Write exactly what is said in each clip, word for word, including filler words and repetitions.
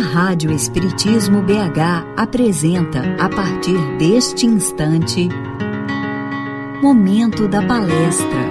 Rádio Espiritismo B H apresenta, a partir deste instante, Momento da Palestra.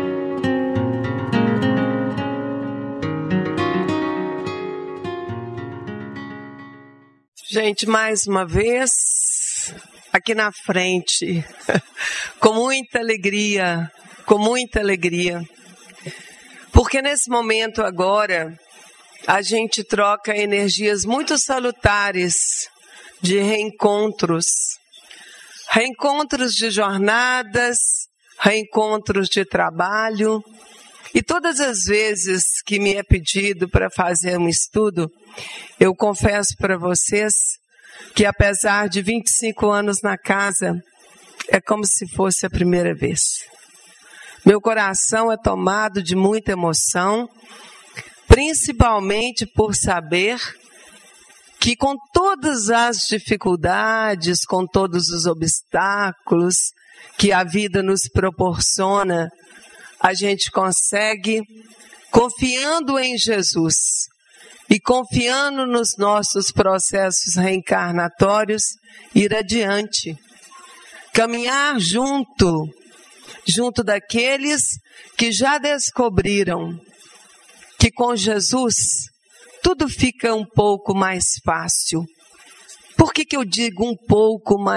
Gente, mais uma vez, aqui na frente, com muita alegria, com muita alegria, porque nesse momento agora, a gente troca energias muito salutares de reencontros, reencontros de jornadas, reencontros de trabalho, e todas as vezes que me é pedido para fazer um estudo, eu confesso para vocês que apesar de vinte e cinco anos na casa, é como se fosse a primeira vez. Meu coração é tomado de muita emoção, principalmente por saber que com todas as dificuldades, com todos os obstáculos que a vida nos proporciona, a gente consegue, confiando em Jesus e confiando nos nossos processos reencarnatórios, ir adiante, caminhar junto, junto daqueles que já descobriram que com Jesus tudo fica um pouco mais fácil. Por que que eu digo um pouco mais